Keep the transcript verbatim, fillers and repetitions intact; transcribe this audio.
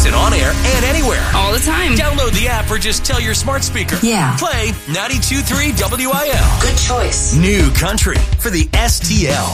Listen on air and anywhere. All the time. Download the app or just tell your smart speaker. Yeah. Play ninety-two point three W I L. Good choice. New country for the S T L.